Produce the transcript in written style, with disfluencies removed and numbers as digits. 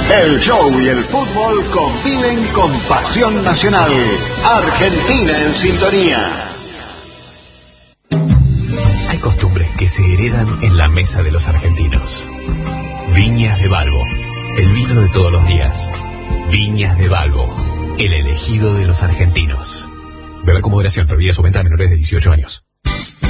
El show y el fútbol conviven con pasión nacional. Argentina en sintonía. Hay costumbres que se heredan en la mesa de los argentinos. Viñas de Balbo, el vino de todos los días. Viñas de Balbo, el elegido de los argentinos. Beba con moderación, prohibida su venta a menores de 18 años.